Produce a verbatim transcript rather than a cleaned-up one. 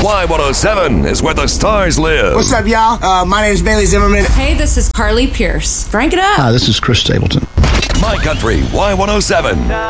Y one oh seven is where the stars live. What's up, y'all? Uh, my name is Bailey Zimmerman. Hey, this is Carly Pierce. Frank it up. Hi, this is Chris Stapleton. My Country Y one oh seven.